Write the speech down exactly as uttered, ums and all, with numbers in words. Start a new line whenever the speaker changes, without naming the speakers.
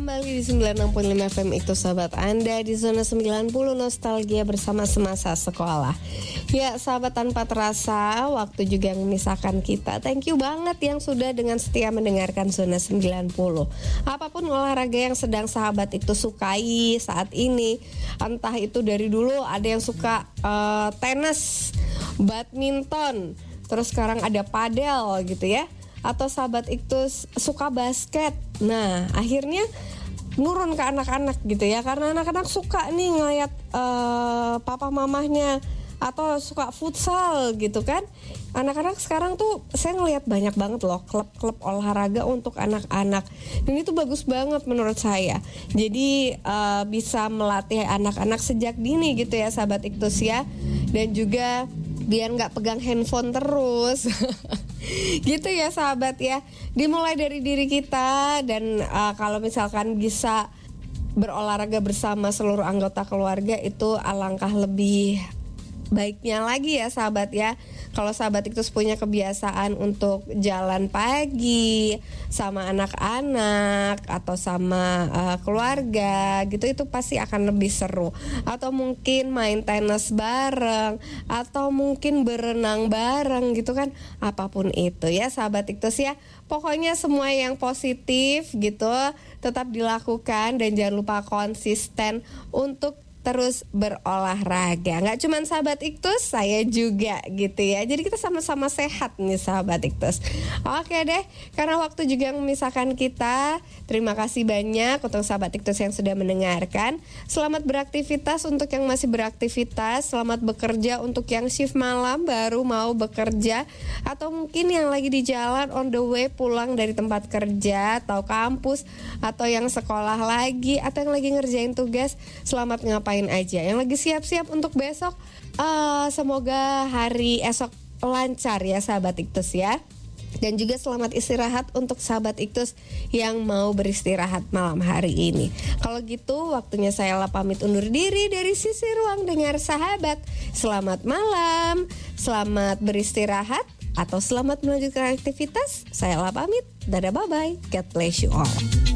Kembali di sembilan puluh enam koma lima F M itu sahabat Anda di zona sembilan puluh nostalgia bersama semasa sekolah. Ya sahabat, tanpa terasa waktu juga yang memisahkan kita. Thank you banget yang sudah dengan setia mendengarkan zona sembilan puluh. Apapun olahraga yang sedang sahabat itu sukai saat ini, entah itu dari dulu ada yang suka uh, tenis, badminton, terus sekarang ada padel gitu ya, atau sahabat itu suka basket. Nah akhirnya nurun ke anak-anak gitu ya, karena anak-anak suka nih ngeliat uh, papa mamahnya, atau suka futsal gitu kan. Anak-anak sekarang tuh saya ngeliat banyak banget loh klub-klub olahraga untuk anak-anak, dan itu bagus banget menurut saya. Jadi uh, bisa melatih anak-anak sejak dini gitu ya sahabat Iktus ya, dan juga biar nggak pegang handphone terus gitu ya sahabat ya. Dimulai dari diri kita, dan uh, kalau misalkan bisa berolahraga bersama seluruh anggota keluarga itu alangkah lebih baiknya lagi ya sahabat ya. Kalau sahabat itu punya kebiasaan untuk jalan pagi sama anak-anak atau sama uh, keluarga gitu, itu pasti akan lebih seru. Atau mungkin main tenis bareng, atau mungkin berenang bareng gitu kan. Apapun itu ya sahabat Iktus ya. Pokoknya semua yang positif gitu tetap dilakukan, dan jangan lupa konsisten untuk terus berolahraga. Nggak cuma sahabat Iktus, saya juga gitu ya. Jadi kita sama-sama sehat nih sahabat Iktus. Oke deh, karena waktu juga yang memisahkan kita. Terima kasih banyak untuk sahabat Iktus yang sudah mendengarkan. Selamat beraktivitas untuk yang masih beraktivitas. Selamat bekerja untuk yang shift malam baru mau bekerja, atau mungkin yang lagi di jalan on the way pulang dari tempat kerja atau kampus, atau yang sekolah lagi, atau yang lagi ngerjain tugas. Selamat ngapain aja. Yang lagi siap-siap untuk besok, uh, semoga hari esok lancar ya sahabat Iktus ya. Dan juga selamat istirahat untuk sahabat Iktus yang mau beristirahat malam hari ini. Kalau gitu waktunya saya pamit undur diri dari sisi ruang dengar sahabat. Selamat malam, selamat beristirahat, atau selamat melanjutkan aktivitas. Saya pamit. Dadah, bye-bye. God bless you all.